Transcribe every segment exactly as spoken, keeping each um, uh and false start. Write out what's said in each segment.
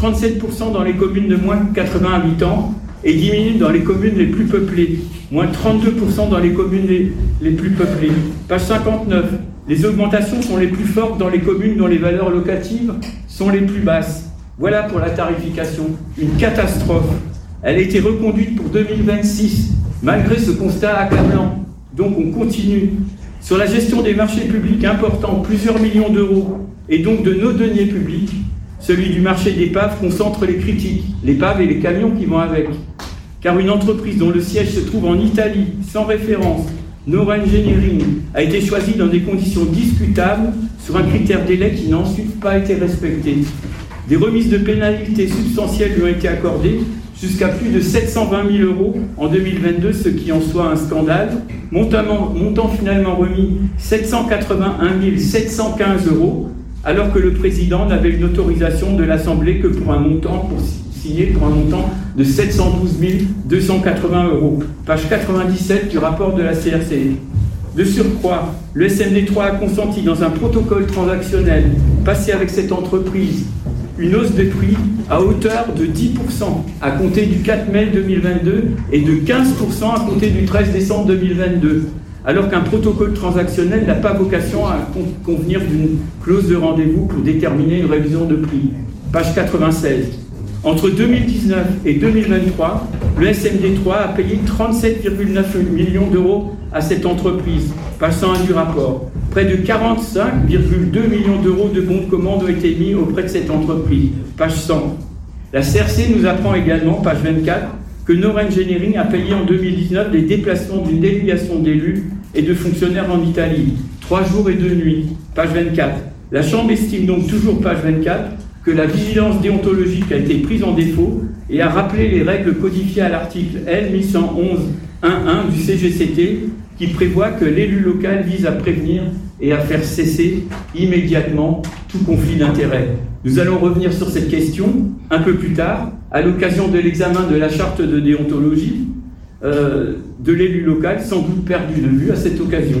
trente-sept pour cent dans les communes de moins de quatre-vingts habitants et diminue dans les communes les plus peuplées, moins trente-deux pour cent dans les communes les, les plus peuplées. Page cinquante-neuf, les augmentations sont les plus fortes dans les communes dont les valeurs locatives sont les plus basses. Voilà pour la tarification, une catastrophe. Elle a été reconduite pour deux mille vingt-six, malgré ce constat accablant. Donc on continue. Sur la gestion des marchés publics importants, plusieurs millions d'euros, et donc de nos deniers publics, celui du marché d'épave concentre les critiques, l'épave et les camions qui vont avec. Car une entreprise dont le siège se trouve en Italie, sans référence, Nora Engineering, a été choisie dans des conditions discutables sur un critère délai qui n'a ensuite pas été respecté. Des remises de pénalités substantielles lui ont été accordées, jusqu'à plus de sept cent vingt mille euros en deux mille vingt-deux, ce qui en soit un scandale, montant, montant finalement remis sept cent quatre-vingt-un mille sept cent quinze euros, alors que le président n'avait une autorisation de l'Assemblée que pour un montant, pour signer pour un montant de sept cent douze mille deux cent quatre-vingts euros. Page quatre-vingt-dix-sept du rapport de la C R C D. De surcroît, le S M D trois a consenti dans un protocole transactionnel passé avec cette entreprise une hausse des prix à hauteur de dix pour cent à compter du quatre mai deux mille vingt-deux et de quinze pour cent à compter du treize décembre deux mille vingt-deux, alors qu'un protocole transactionnel n'a pas vocation à convenir d'une clause de rendez-vous pour déterminer une révision de prix. Page quatre-vingt-seize. Entre deux mille dix-neuf et deux mille vingt-trois, le S M D trois a payé trente-sept virgule neuf millions d'euros à cette entreprise, passant à du rapport. Près de quarante-cinq virgule deux millions d'euros de bons de commande ont été mis auprès de cette entreprise. Page cent. La C R C nous apprend également, page vingt-quatre, que Nora Engineering a payé en deux mille dix-neuf les déplacements d'une délégation d'élus et de fonctionnaires en Italie. Trois jours et deux nuits. Page vingt-quatre. La Chambre estime donc toujours, page vingt-quatre, que la vigilance déontologique a été prise en défaut et a rappelé les règles codifiées à l'article L mille cent onze point un point un du C G C T qui prévoit que l'élu local vise à prévenir et à faire cesser immédiatement tout conflit d'intérêts. Nous allons revenir sur cette question un peu plus tard, à l'occasion de l'examen de la charte de déontologie euh, de l'élu local, sans doute perdu de vue à cette occasion.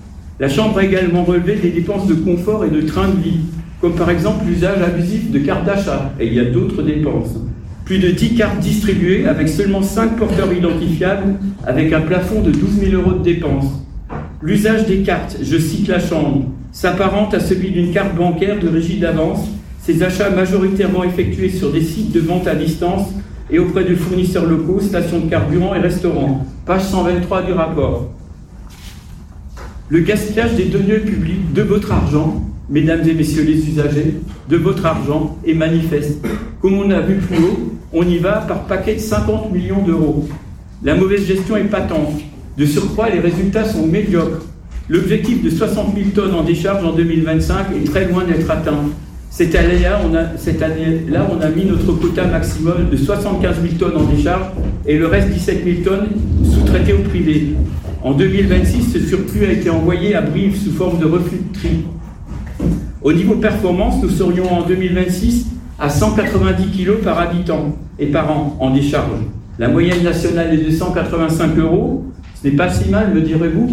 La Chambre a également relevé des dépenses de confort et de train de vie, comme par exemple l'usage abusif de cartes d'achat, et il y a d'autres dépenses. Plus de dix cartes distribuées avec seulement cinq porteurs identifiables, avec un plafond de douze mille euros de dépenses. L'usage des cartes, je cite la Chambre, s'apparente à celui d'une carte bancaire de régie d'avance, ces achats majoritairement effectués sur des sites de vente à distance et auprès de fournisseurs locaux, stations de carburant et restaurants. Page cent vingt-trois du rapport. Le gaspillage des deniers publics de votre argent, mesdames et messieurs les usagers, de votre argent est manifeste. Comme on a vu plus haut, on y va par paquet de cinquante millions d'euros. La mauvaise gestion est patente. De surcroît, les résultats sont médiocres. L'objectif de soixante mille tonnes en décharge en deux mille vingt-cinq est très loin d'être atteint. Cette année-là, on a, cette année-là, on a mis notre quota maximum de soixante-quinze mille tonnes en décharge et le reste dix-sept mille tonnes sous-traitées au privé. En deux mille vingt-six, ce surplus a été envoyé à Brive sous forme de refus de tri. Au niveau performance, nous serions en deux mille vingt-six à cent quatre-vingt-dix kilos par habitant et par an en décharge. La moyenne nationale est de cent quatre-vingt-cinq euros. Ce n'est pas si mal, me direz-vous?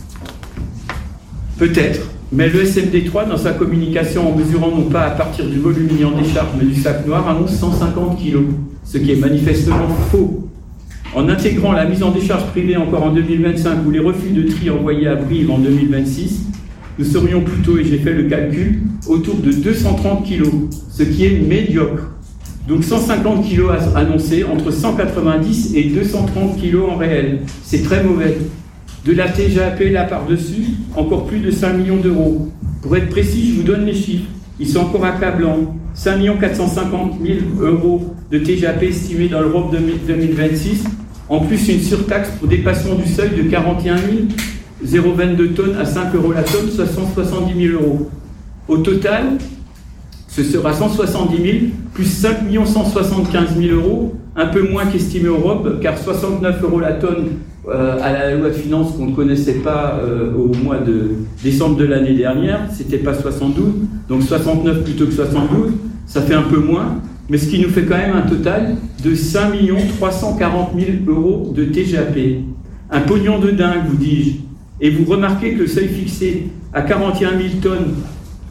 Peut-être, mais le S M D trois, dans sa communication, en mesurant non pas à partir du volume mis en décharge, mais du sac noir, annonce cent cinquante kilos, ce qui est manifestement faux. En intégrant la mise en décharge privée encore en deux mille vingt-cinq ou les refus de tri envoyés à Brive en deux mille vingt-six, nous serions plutôt, et j'ai fait le calcul, autour de deux cent trente kilos, ce qui est médiocre. Donc cent cinquante kilos annoncés, entre cent quatre-vingt-dix et deux cent trente kilos en réel. C'est très mauvais. De la T G A P là par-dessus, encore plus de cinq millions d'euros. Pour être précis, je vous donne les chiffres. Ils sont encore accablants. cinq millions quatre cent cinquante mille euros de T G A P estimés dans l'Europe deux mille vingt-six. En plus, une surtaxe pour dépassement du seuil de quarante et un mille vingt-deux tonnes à cinq euros la tonne, soit cent soixante-dix mille euros. Au total, ce sera cent soixante-dix mille plus cinq millions cent soixante-quinze mille euros, un peu moins qu'estimé au R O B, car soixante-neuf euros la tonne euh, à la loi de finances qu'on ne connaissait pas euh, au mois de décembre de l'année dernière, c'était pas soixante-douze, donc soixante-neuf plutôt que soixante-douze, ça fait un peu moins, mais ce qui nous fait quand même un total de cinq millions trois cent quarante mille euros de T G A P. Un pognon de dingue, vous dis-je. Et vous remarquez que le seuil fixé à quarante et un mille tonnes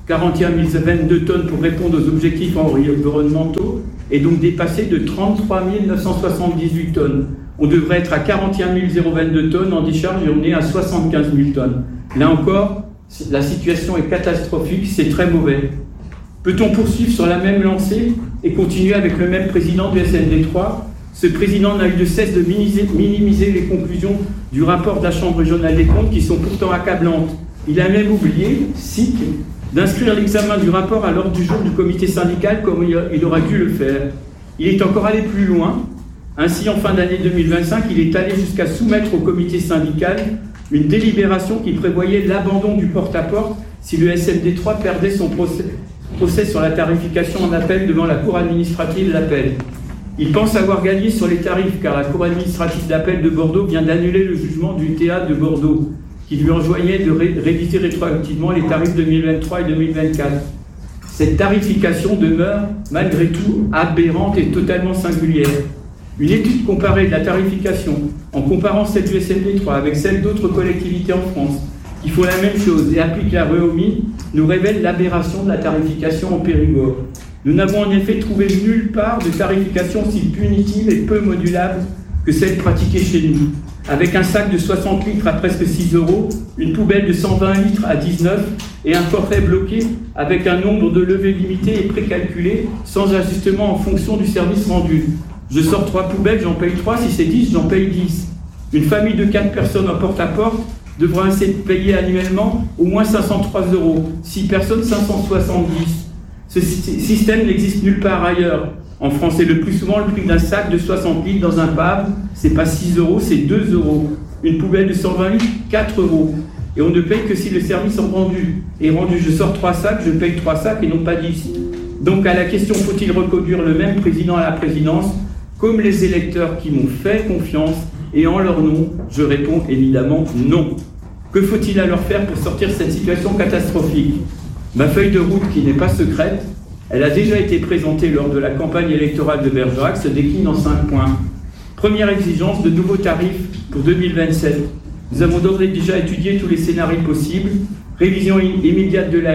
quarante et un mille vingt-deux tonnes pour répondre aux objectifs environnementaux, et donc dépassé de trente-trois mille neuf cent soixante-dix-huit tonnes. On devrait être à quarante et un mille vingt-deux tonnes en décharge et on est à soixante-quinze mille tonnes. Là encore, la situation est catastrophique, c'est très mauvais. Peut-on poursuivre sur la même lancée et continuer avec le même président du S N D trois ? Ce président n'a eu de cesse de minimiser, minimiser les conclusions du rapport de la Chambre régionale des comptes qui sont pourtant accablantes. Il a même oublié, cite, d'inscrire l'examen du rapport à l'ordre du jour du comité syndical comme il aurait dû le faire. Il est encore allé plus loin. Ainsi, en fin d'année deux mille vingt-cinq, il est allé jusqu'à soumettre au comité syndical une délibération qui prévoyait l'abandon du porte-à-porte si le S M D trois perdait son procès, procès sur la tarification en appel devant la Cour administrative d'appel. Il pense avoir gagné sur les tarifs car la Cour administrative d'appel de Bordeaux vient d'annuler le jugement du T A de Bordeaux qui lui enjoignait de ré- réviser rétroactivement les tarifs deux mille vingt-trois et deux mille vingt-quatre. Cette tarification demeure malgré tout aberrante et totalement singulière. Une étude comparée de la tarification en comparant celle du S M D trois avec celle d'autres collectivités en France qui font la même chose et appliquent la REOMI nous révèle l'aberration de la tarification en Périgord. Nous n'avons en effet trouvé nulle part de tarification aussi punitive et peu modulable que celle pratiquée chez nous. Avec un sac de soixante litres à presque six euros, une poubelle de cent vingt litres à dix-neuf et un forfait bloqué avec un nombre de levées limité et précalculé sans ajustement en fonction du service rendu. Je sors trois poubelles, j'en paye trois, si c'est dix, j'en paye dix. Une famille de quatre personnes en porte-à-porte devra ainsi payer annuellement au moins cinq cent trois euros. six personnes, cinq cent soixante-dix. Ce système n'existe nulle part ailleurs. En France, c'est le plus souvent le prix d'un sac de soixante litres dans un pave. C'est pas six euros, c'est deux euros. Une poubelle de cent vingt litres, quatre euros. Et on ne paye que si le service est rendu. Et rendu, je sors trois sacs, je paye trois sacs et non pas dix. Donc à la question, faut-il reconduire le même président à la présidence ? Comme les électeurs qui m'ont fait confiance, et en leur nom, je réponds évidemment non. Que faut-il alors faire pour sortir de cette situation catastrophique ? Ma feuille de route, qui n'est pas secrète, elle a déjà été présentée lors de la campagne électorale de Bergerac, se décline en cinq points. Première exigence, de nouveaux tarifs pour deux mille vingt-sept. Nous avons d'ores et déjà étudié tous les scénarios possibles. Révision immédiate de la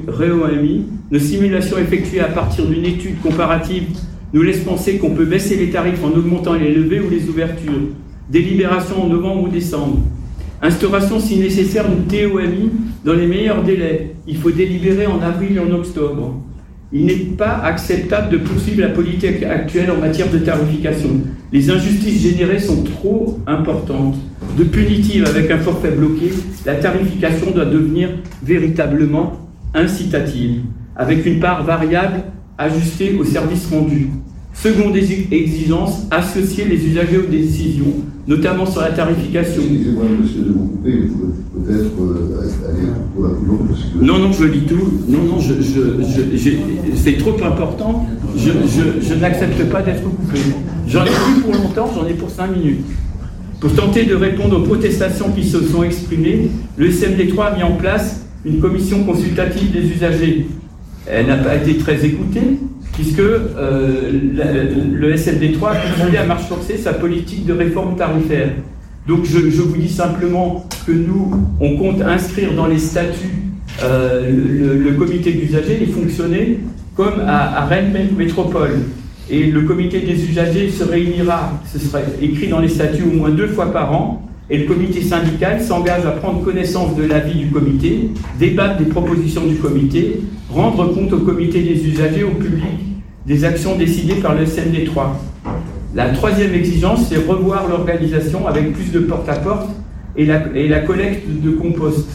REOMI. Nos simulations effectuées à partir d'une étude comparative nous laissent penser qu'on peut baisser les tarifs en augmentant les levées ou les ouvertures. Délibération en novembre ou décembre. Instauration, si nécessaire, d'une T O M I dans les meilleurs délais. Il faut délibérer en avril et en octobre. Il n'est pas acceptable de poursuivre la politique actuelle en matière de tarification. Les injustices générées sont trop importantes. De punitive avec un forfait bloqué, la tarification doit devenir véritablement incitative, avec une part variable ajustée au service rendu. Seconde exigence, associer les usagers aux décisions, notamment sur la tarification. Excusez-moi, monsieur, de vous couper, vous pouvez peut-être euh, aller pour la plus longue. Parce que... Non, non, je lis tout. Non, non, je, je, je, c'est trop important. Je, je, je n'accepte pas d'être coupé. J'en ai plus pour longtemps, j'en ai pour cinq minutes. Pour tenter de répondre aux protestations qui se sont exprimées, le S M D trois a mis en place une commission consultative des usagers. Elle n'a pas été très écoutée, puisque euh, le, le S M D trois a continué à marche forcée sa politique de réforme tarifaire. Donc je, je vous dis simplement que nous, on compte inscrire dans les statuts euh, le, le comité d'usagers et fonctionner comme à, à Rennes Métropole. Et le comité des usagers se réunira, ce sera écrit dans les statuts, au moins deux fois par an, et le comité syndical s'engage à prendre connaissance de l'avis du comité, débattre des propositions du comité, rendre compte au comité des usagers, au public, des actions décidées par le S M D trois. La troisième exigence, c'est revoir l'organisation avec plus de porte-à-porte et la, et la collecte de compost.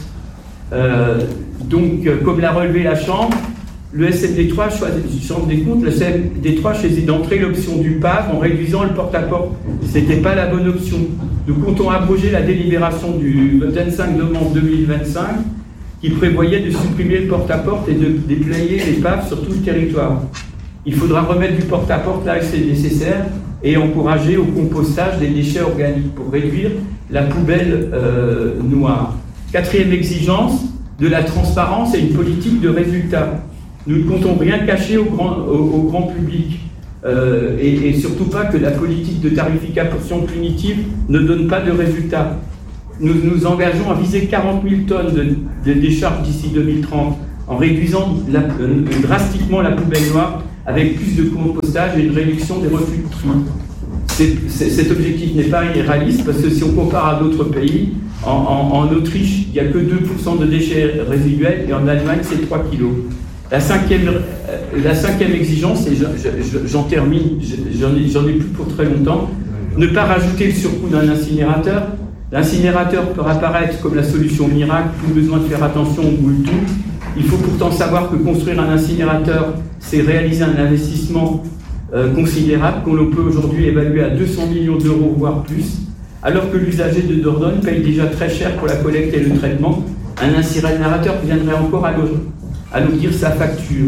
Euh, donc, comme l'a relevé la Chambre, le S M D trois, Chambre des comptes, le S M D trois choisit d'entrer l'option du P A V en réduisant le porte-à-porte. Ce n'était pas la bonne option. Nous comptons abroger la délibération du vingt-cinq novembre deux mille vingt-cinq qui prévoyait de supprimer le porte-à-porte et de déployer les P A V sur tout le territoire. Il faudra remettre du porte-à-porte là où c'est nécessaire et encourager au compostage des déchets organiques pour réduire la poubelle euh, noire. Quatrième exigence, de la transparence et une politique de résultat. Nous ne comptons rien cacher au grand, au, au grand public euh, et, et surtout pas que la politique de tarification punitive ne donne pas de résultat. Nous nous engageons à viser quarante mille tonnes de, de décharges d'ici deux mille trente en réduisant la, euh, drastiquement la poubelle noire avec plus de compostage et une réduction des refus de tri. C'est, c'est, cet objectif n'est pas irréaliste parce que si on compare à d'autres pays, en, en, en Autriche, il n'y a que deux pour cent de déchets résiduels et en Allemagne, c'est trois kilos. La cinquième, la cinquième exigence, et j'en termine, j'en ai, j'en ai plus pour très longtemps, ne pas rajouter le surcoût d'un incinérateur. L'incinérateur peut apparaître comme la solution miracle, plus besoin de faire attention, on brûle tout. Il faut pourtant savoir que construire un incinérateur, c'est réaliser un investissement euh, considérable qu'on peut aujourd'hui évaluer à deux cents millions d'euros, voire plus, alors que l'usager de Dordogne paye déjà très cher pour la collecte et le traitement. Un incinérateur viendrait encore alourdir sa facture.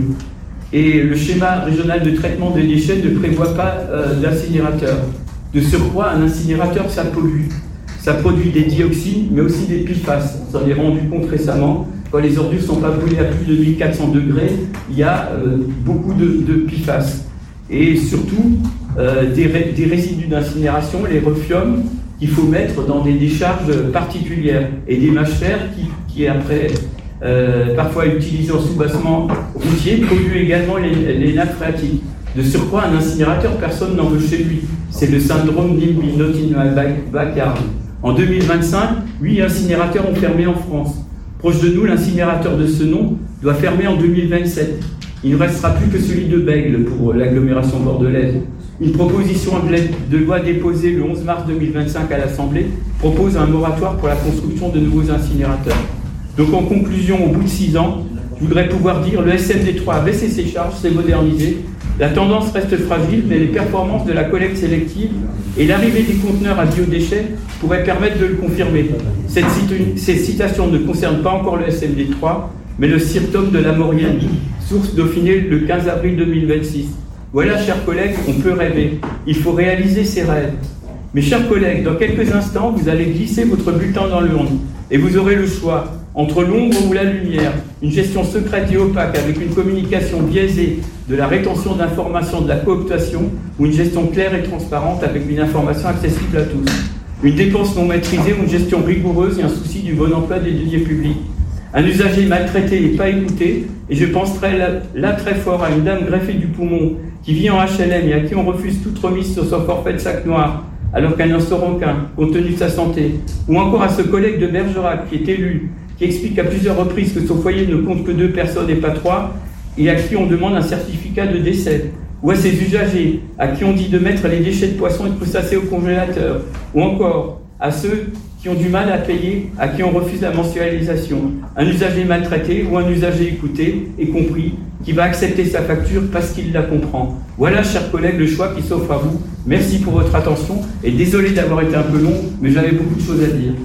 Et le schéma régional de traitement des déchets ne prévoit pas euh, d'incinérateur. De surcroît, un incinérateur, ça pollue. Ça produit des dioxines, mais aussi des P FAS. On s'en est rendu compte récemment. Quand les ordures ne sont pas brûlées à plus de mille quatre cents degrés, il y a euh, beaucoup de, de P FAS. Et surtout, euh, des, ré, des résidus d'incinération, les refiums, qu'il faut mettre dans des décharges particulières. Et des mâches-fer qui, qui, après, euh, parfois utilisés en soubassement routier, polluent également les, les nappes phréatiques. De surcroît, un incinérateur, personne n'en veut chez lui. C'est le syndrome NIMBY, Not in my backyard. En deux mille vingt-cinq, huit incinérateurs ont fermé en France. Proche de nous, l'incinérateur de ce nom doit fermer en deux mille vingt-sept. Il ne restera plus que celui de Bègles pour l'agglomération bordelaise. Une proposition de loi déposée le onze mars deux mille vingt-cinq à l'Assemblée propose un moratoire pour la construction de nouveaux incinérateurs. Donc en conclusion, au bout de six ans, je voudrais pouvoir dire le S M D trois a baissé ses charges, s'est modernisé. La tendance reste fragile, mais les performances de la collecte sélective et l'arrivée des conteneurs à biodéchets pourraient permettre de le confirmer. Cette, cit- cette citation ne concerne pas encore le S M D trois, mais le CIRTOM de la Maurienne, source Dauphiné le quinze avril deux mille vingt-six. Voilà, chers collègues, on peut rêver. Il faut réaliser ses rêves. Mes chers collègues, dans quelques instants, vous allez glisser votre bulletin dans l'urne et vous aurez le choix entre l'ombre ou la lumière, une gestion secrète et opaque avec une communication biaisée de la rétention d'informations, de la cooptation, ou une gestion claire et transparente avec une information accessible à tous. Une dépense non maîtrisée ou une gestion rigoureuse et un souci du bon emploi des deniers publics. Un usager maltraité et pas écouté, et je penserai là, là très fort à une dame greffée du poumon qui vit en H L M et à qui on refuse toute remise sur son forfait de sac noir, alors qu'elle n'en saura aucun, compte tenu de sa santé. Ou encore à ce collègue de Bergerac qui est élu, qui explique à plusieurs reprises que son foyer ne compte que deux personnes et pas trois, et à qui on demande un certificat de décès. Ou à ces usagers, à qui on dit de mettre les déchets de poissons et de crustacés au congélateur. Ou encore à ceux qui ont du mal à payer, à qui on refuse la mensualisation. Un usager maltraité ou un usager écouté et compris, qui va accepter sa facture parce qu'il la comprend. Voilà, chers collègues, le choix qui s'offre à vous. Merci pour votre attention, et désolé d'avoir été un peu long, mais j'avais beaucoup de choses à dire.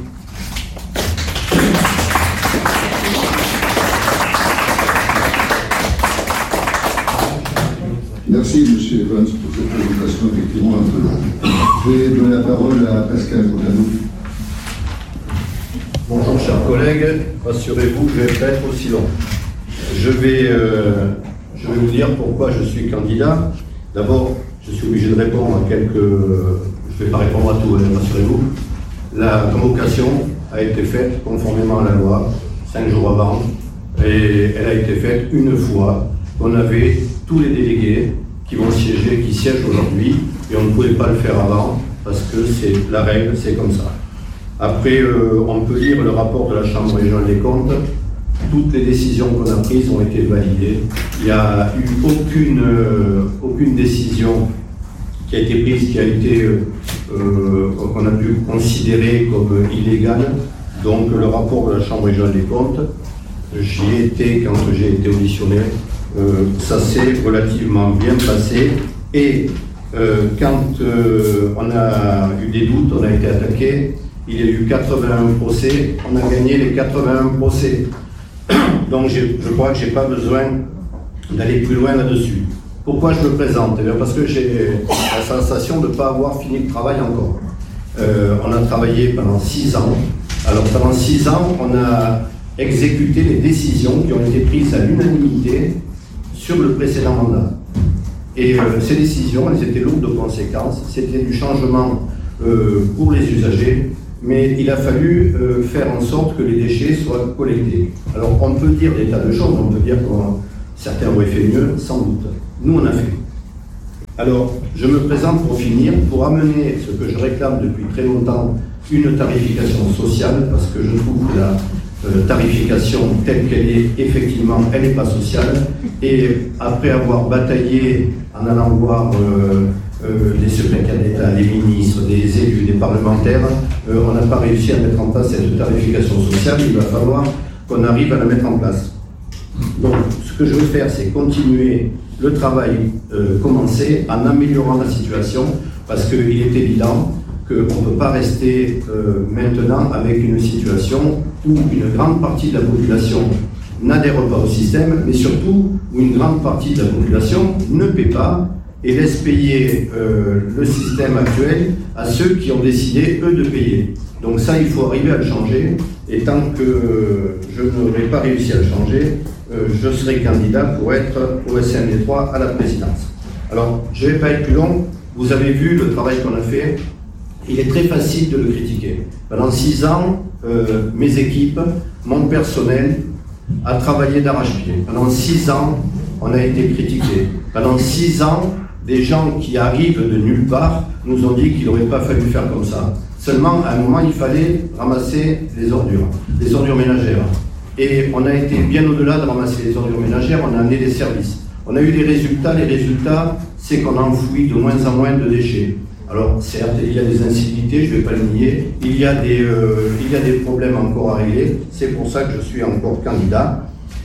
Merci, M. Evans, pour cette présentation effectivement un peu longue. Je vais donner la parole à Pascal Monano. Bonjour, chers collègues. Rassurez-vous, je ne vais pas être aussi long. Je vais, euh, je vais vous dire pourquoi je suis candidat. D'abord, je suis obligé de répondre à quelques... Je ne vais pas répondre à tout, hein, rassurez-vous. La convocation a été faite conformément à la loi, cinq jours avant, et elle a été faite une fois. On avait tous les délégués qui vont siéger, qui siègent aujourd'hui, et on ne pouvait pas le faire avant, parce que c'est la règle, c'est comme ça. Après, euh, on peut lire le rapport de la Chambre régionale des comptes. Toutes les décisions qu'on a prises ont été validées. Il n'y a eu aucune, euh, aucune décision qui a été prise, qui a été, euh, qu'on a pu considérer comme illégale. Donc le rapport de la Chambre régionale des comptes, j'y ai été quand j'ai été auditionné. Euh, ça s'est relativement bien passé, et euh, quand euh, on a eu des doutes, on a été attaqué, il y a eu quatre-vingt-un procès, on a gagné les quatre-vingt-un procès. Donc je crois que je n'ai pas besoin d'aller plus loin là-dessus. Pourquoi je me présente? Eh bien parce que j'ai la sensation de ne pas avoir fini le travail encore. Euh, on a travaillé pendant six ans. Alors pendant six ans, on a exécuté les décisions qui ont été prises à l'unanimité sur le précédent mandat. Et euh, ces décisions, elles étaient lourdes de conséquences. C'était du changement euh, pour les usagers, mais il a fallu euh, faire en sorte que les déchets soient collectés. Alors on peut dire des tas de choses, on peut dire que certains auraient fait mieux, sans doute. Nous on a fait. Alors je me présente pour finir, pour amener ce que je réclame depuis très longtemps, une tarification sociale, parce que je trouve que la euh, tarification telle qu'elle est, effectivement, elle n'est pas sociale. Et après avoir bataillé en allant voir euh, euh, les secrétaires d'État, les ministres, des élus, des parlementaires, euh, on n'a pas réussi à mettre en place cette tarification sociale. Il va falloir qu'on arrive à la mettre en place. Donc, ce que je veux faire, c'est continuer le travail euh, commencé en améliorant la situation, parce qu'il est évident qu'on ne peut pas rester euh, maintenant avec une situation où une grande partie de la population n'adhère pas au système, mais surtout où une grande partie de la population ne paie pas et laisse payer euh, le système actuel à ceux qui ont décidé, eux, de payer. Donc ça, il faut arriver à le changer, et tant que je n'aurai pas réussi à le changer, euh, je serai candidat pour être au S N D trois à la présidence. Alors, je ne vais pas être plus long, vous avez vu le travail qu'on a fait, il est très facile de le critiquer. Pendant six ans, euh, mes équipes, mon personnel, a travaillé d'arrache-pied. Pendant six ans, on a été critiqués. Pendant six ans, des gens qui arrivent de nulle part nous ont dit qu'il n'aurait pas fallu faire comme ça. Seulement, à un moment, il fallait ramasser les ordures, les ordures ménagères. Et on a été bien au-delà de ramasser les ordures ménagères, on a amené des services. On a eu des résultats. Les résultats, c'est qu'on enfouit de moins en moins de déchets. Alors, certes, il y a des incivilités, je ne vais pas le nier, il y a des, euh, il y a des problèmes encore à régler, c'est pour ça que je suis encore candidat.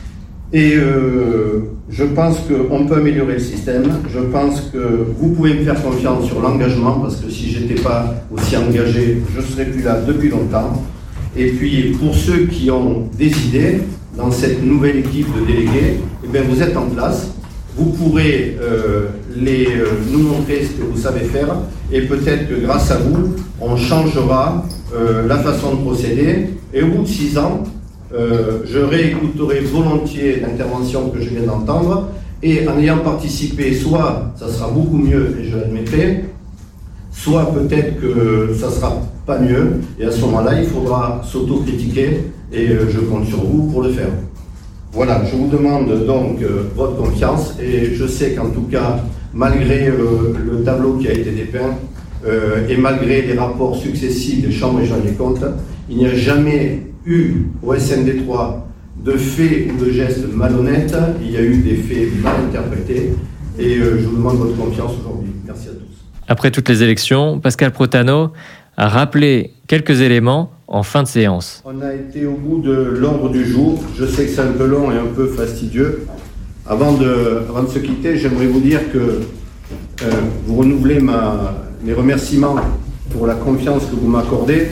Et euh, je pense qu'on peut améliorer le système, je pense que vous pouvez me faire confiance sur l'engagement, parce que si je n'étais pas aussi engagé, je ne serais plus là depuis longtemps. Et puis, pour ceux qui ont des idées, dans cette nouvelle équipe de délégués, eh bien, vous êtes en place. Vous pourrez euh, les, euh, nous montrer ce que vous savez faire, et peut-être que grâce à vous, on changera euh, la façon de procéder. Et au bout de six ans, euh, je réécouterai volontiers l'intervention que je viens d'entendre, et en ayant participé, soit ça sera beaucoup mieux, et je l'admettrai, soit peut-être que ça ne sera pas mieux, et à ce moment-là, il faudra s'auto-critiquer, et euh, je compte sur vous pour le faire. Voilà, je vous demande donc euh, votre confiance, et je sais qu'en tout cas, malgré euh, le tableau qui a été dépeint, euh, et malgré les rapports successifs des chambres régionales des comptes, il n'y a jamais eu au S N D trois de faits ou de gestes malhonnêtes, il y a eu des faits mal interprétés, et euh, je vous demande votre confiance aujourd'hui. Merci à tous. Après toutes les élections, Pascal Protano a rappelé quelques éléments en fin de séance. On a été au bout de l'ordre du jour. Je sais que c'est un peu long et un peu fastidieux. Avant de, avant de se quitter, j'aimerais vous dire que euh, vous renouvelez ma, mes remerciements pour la confiance que vous m'accordez,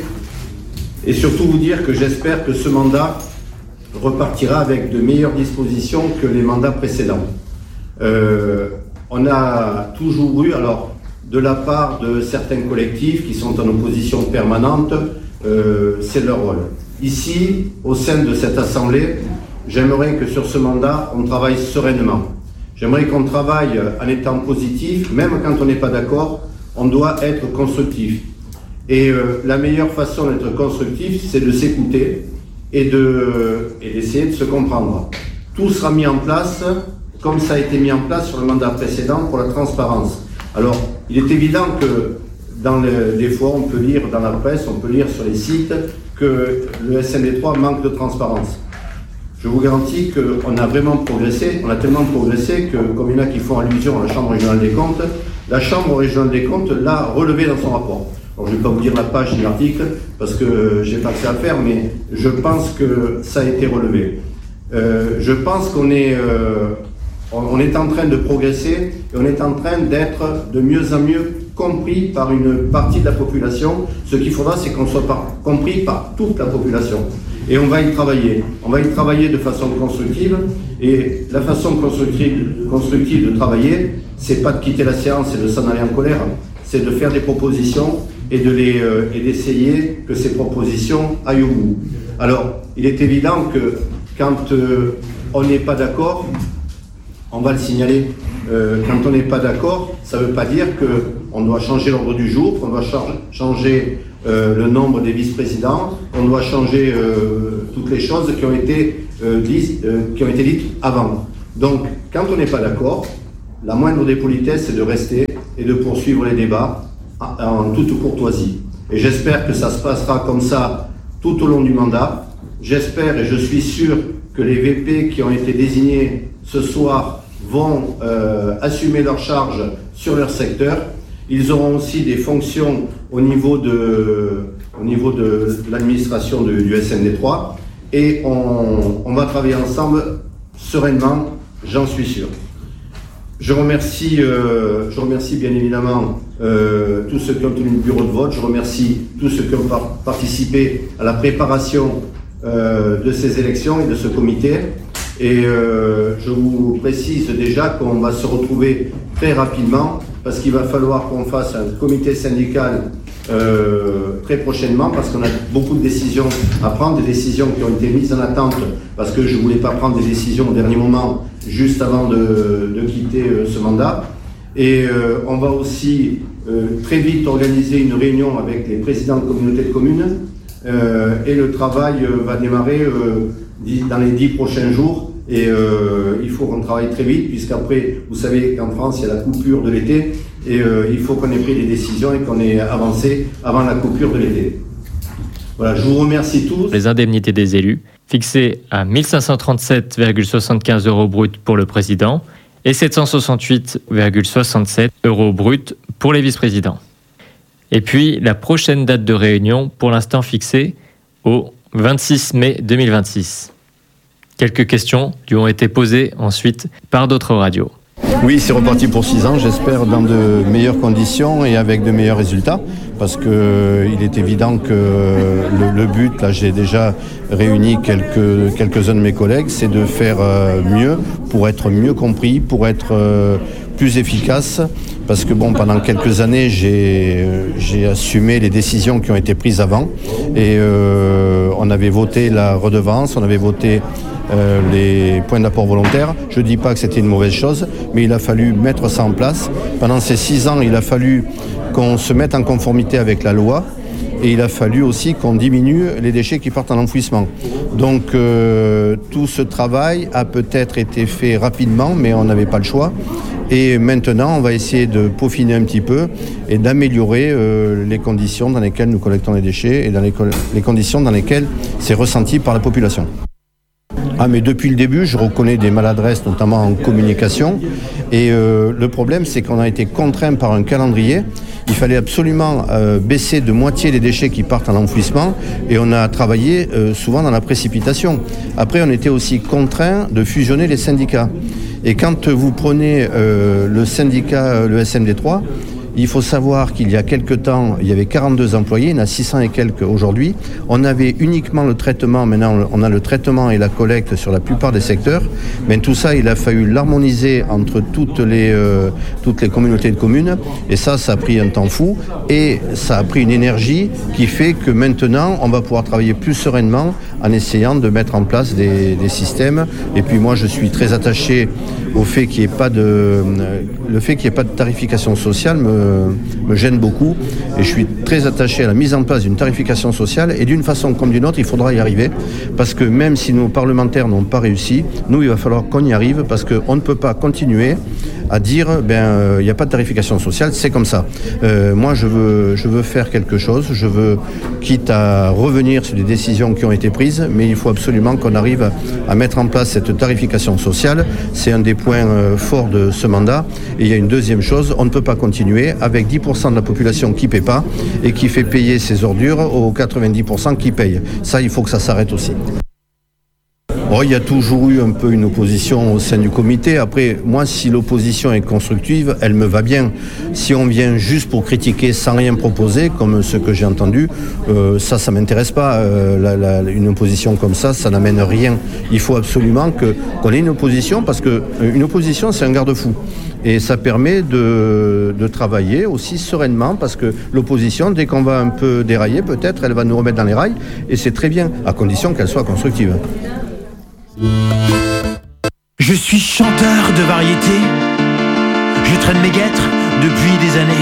et surtout vous dire que j'espère que ce mandat repartira avec de meilleures dispositions que les mandats précédents. Euh, on a toujours eu, alors de la part de certains collectifs qui sont en opposition permanente, Euh, c'est leur rôle. Ici, au sein de cette Assemblée, j'aimerais que sur ce mandat, on travaille sereinement. J'aimerais qu'on travaille en étant positif, même quand on n'est pas d'accord, on doit être constructif. Et euh, la meilleure façon d'être constructif, c'est de s'écouter et, de, et d'essayer de se comprendre. Tout sera mis en place, comme ça a été mis en place sur le mandat précédent, pour la transparence. Alors, il est évident que Dans le, des fois, on peut lire dans la presse, on peut lire sur les sites que le S N D trois manque de transparence. Je vous garantis qu'on a vraiment progressé, on a tellement progressé que, comme il y en a qui font allusion à la Chambre régionale des comptes, la Chambre régionale des comptes l'a relevé dans son rapport. Alors, je ne vais pas vous dire la page ni l'article, parce que j'ai pas que ça à faire, mais je pense que ça a été relevé. Euh, je pense qu'on est, euh, on est en train de progresser, et on est en train d'être de mieux en mieux compris par une partie de la population. Ce qu'il faudra, c'est qu'on soit par, compris par toute la population. Et on va y travailler. On va y travailler de façon constructive. Et la façon constructive, constructive de travailler, c'est pas de quitter la séance et de s'en aller en colère. C'est de faire des propositions et de les, euh, et d'essayer que ces propositions aillent au bout. Alors, il est évident que quand euh, on n'est pas d'accord, on va le signaler. Euh, quand on n'est pas d'accord, ça ne veut pas dire qu'on doit changer l'ordre du jour, qu'on doit char- changer euh, le nombre des vice-présidents, on doit changer euh, toutes les choses qui ont été, euh, dites, euh, qui ont été dites avant. Donc, quand on n'est pas d'accord, la moindre des politesses, c'est de rester et de poursuivre les débats en, en toute courtoisie. Et j'espère que ça se passera comme ça tout au long du mandat. J'espère et je suis sûr que les V P qui ont été désignés ce soir vont euh, assumer leurs charges sur leur secteur. Ils auront aussi des fonctions au niveau de, au niveau de l'administration du, du S M D trois et on, on va travailler ensemble sereinement, j'en suis sûr. Je remercie, euh, je remercie bien évidemment euh, tous ceux qui ont tenu le bureau de vote. Je remercie tous ceux qui ont par- participé à la préparation euh, de ces élections et de ce comité. Et euh, je vous précise déjà qu'on va se retrouver très rapidement parce qu'il va falloir qu'on fasse un comité syndical euh, très prochainement parce qu'on a beaucoup de décisions à prendre, des décisions qui ont été mises en attente parce que je ne voulais pas prendre des décisions au dernier moment juste avant de, de quitter euh, ce mandat. Et euh, on va aussi euh, très vite organiser une réunion avec les présidents de communautés de communes euh, et le travail euh, va démarrer euh, dans les dix prochains jours. Et euh, il faut qu'on travaille très vite puisqu'après, vous savez qu'en France, il y a la coupure de l'été et euh, il faut qu'on ait pris des décisions et qu'on ait avancé avant la coupure de l'été. Voilà, je vous remercie tous. Les indemnités des élus, fixées à mille cinq cent trente-sept virgule soixante-quinze euros bruts pour le président et sept cent soixante-huit virgule soixante-sept euros bruts pour les vice-présidents. Et puis, la prochaine date de réunion, pour l'instant fixée au vingt-six mai deux mille vingt-six. Quelques questions lui ont été posées ensuite par d'autres radios. Oui, c'est reparti pour six ans, j'espère dans de meilleures conditions et avec de meilleurs résultats, parce qu'il euh, est évident que le, le but, là j'ai déjà réuni quelques, quelques-uns de mes collègues, c'est de faire euh, mieux, pour être mieux compris, pour être euh, plus efficace, parce que bon, pendant quelques années, j'ai, j'ai assumé les décisions qui ont été prises avant, et euh, on avait voté la redevance, on avait voté Euh, les points d'apport volontaires. Je ne dis pas que c'était une mauvaise chose, mais il a fallu mettre ça en place. Pendant ces six ans, il a fallu qu'on se mette en conformité avec la loi et il a fallu aussi qu'on diminue les déchets qui partent en enfouissement. Donc euh, tout ce travail a peut-être été fait rapidement, mais on n'avait pas le choix. Et maintenant, on va essayer de peaufiner un petit peu et d'améliorer euh, les conditions dans lesquelles nous collectons les déchets et dans les, co- les conditions dans lesquelles c'est ressenti par la population. Ah, mais depuis le début, je reconnais des maladresses, notamment en communication. Et euh, le problème, c'est qu'on a été contraint par un calendrier. Il fallait absolument euh, baisser de moitié les déchets qui partent en enfouissement. Et on a travaillé euh, souvent dans la précipitation. Après, on était aussi contraint de fusionner les syndicats. Et quand vous prenez euh, le syndicat, le S M D trois, il faut savoir qu'il y a quelque temps, il y avait quarante-deux employés, il y en a six cents et quelques aujourd'hui. On avait uniquement le traitement, maintenant on a le traitement et la collecte sur la plupart des secteurs. Mais tout ça, il a fallu l'harmoniser entre toutes les, euh, toutes les communautés de communes. Et ça, ça a pris un temps fou. Et ça a pris une énergie qui fait que maintenant, on va pouvoir travailler plus sereinement en essayant de mettre en place des, des systèmes. Et puis moi, je suis très attaché au fait qu'il n'y ait pas de, le fait qu'il n'y ait pas de tarification sociale me, me gêne beaucoup et je suis très attaché à la mise en place d'une tarification sociale et d'une façon comme d'une autre, il faudra y arriver parce que même si nos parlementaires n'ont pas réussi, nous, il va falloir qu'on y arrive parce qu'on ne peut pas continuer à dire ben il euh, n'y a pas de tarification sociale, c'est comme ça. Euh, moi, je veux, je veux faire quelque chose, je veux, quitte à revenir sur les décisions qui ont été prises, mais il faut absolument qu'on arrive à, à mettre en place cette tarification sociale. C'est un des points euh, forts de ce mandat. Et il y a une deuxième chose, on ne peut pas continuer avec dix pour cent de la population qui ne paie pas et qui fait payer ses ordures aux quatre-vingt-dix pour cent qui payent. Ça, il faut que ça s'arrête aussi. Oh, il y a toujours eu un peu une opposition au sein du comité. Après, moi, si l'opposition est constructive, elle me va bien. Si on vient juste pour critiquer sans rien proposer, comme ce que j'ai entendu, euh, ça, ça m'intéresse pas. Euh, la, la, une opposition comme ça, ça n'amène rien. Il faut absolument que, qu'on ait une opposition, parce que une opposition, c'est un garde-fou. Et ça permet de, de travailler aussi sereinement, parce que l'opposition, dès qu'on va un peu dérailler, peut-être, elle va nous remettre dans les rails, et c'est très bien, à condition qu'elle soit constructive. Je suis chanteur de variété, je traîne mes guêtres depuis des années.